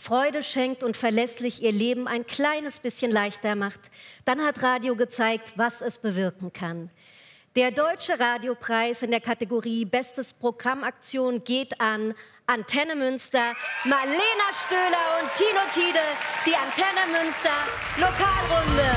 Freude schenkt und verlässlich ihr Leben ein kleines bisschen leichter macht, dann hat Radio gezeigt, was es bewirken kann. Der Deutsche Radiopreis in der Kategorie Bestes Programmaktion geht an Antenne Münster, Marlena Stöhler und Tino Tiede, die Antenne Münster Lokalrunde.